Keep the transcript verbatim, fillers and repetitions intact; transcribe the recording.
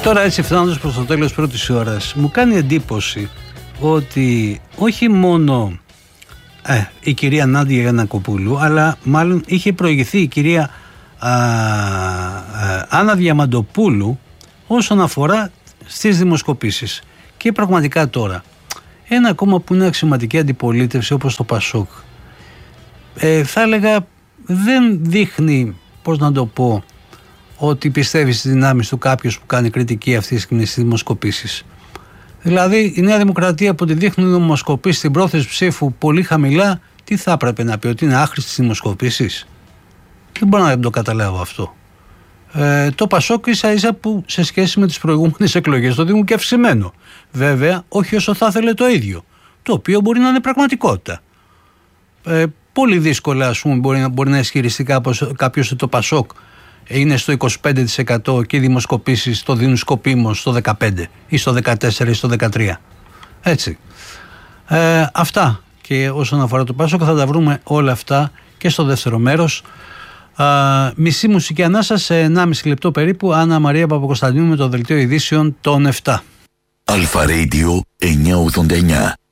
Τώρα έτσι φτάνοντας προς το τέλος πρώτης ώρας, μου κάνει εντύπωση ότι όχι μόνο ε, η κυρία Νάντια Γιαννακοπούλου, αλλά μάλλον είχε προηγηθεί η κυρία α, α, Άννα Διαμαντοπούλου όσον αφορά στις δημοσκοπήσεις. Και πραγματικά τώρα ένα κόμμα που είναι αξιωματική αντιπολίτευση όπως το Πασόκ, ε, θα έλεγα δεν δείχνει, πώς να το πω, ότι πιστεύει στις δυνάμεις του κάποιος που κάνει κριτική αυτής της δημοσκοπήσεις. Δηλαδή η Νέα Δημοκρατία που τη δείχνουν δημοσκοπήσεις στην πρόθεση ψήφου πολύ χαμηλά, τι θα έπρεπε να πει, ότι είναι άχρηστες δημοσκοπήσεις? Δεν μπορώ να το καταλάβω αυτό. Ε, το Πασόκ ίσα ίσα που σε σχέση με τις προηγούμενες εκλογές το δίνουν και αυξημένο. Βέβαια όχι όσο θα ήθελε το ίδιο, το οποίο μπορεί να είναι πραγματικότητα. Ε, πολύ δύσκολα ας πούμε μπορεί να, μπορεί να ισχυριστεί κάποιος ότι το Πασόκ είναι στο είκοσι πέντε τοις εκατό και οι δημοσκοπήσεις το δίνουν σκοπίμως στο δεκαπέντε τοις εκατό ή στο δεκατέσσερα τοις εκατό ή στο δεκατρία τοις εκατό. Έτσι. Ε, αυτά και όσον αφορά το Πασόκ θα τα βρούμε όλα αυτά και στο δεύτερο μέρος. Α, μισή μουσική ανάσα σε ενάμιση λεπτό περίπου. Άννα Μαρία Παπακοσταντίνου με το δελτίο ειδήσεων των επτά. Αλφα Radio εννιακόσια ογδόντα εννιά.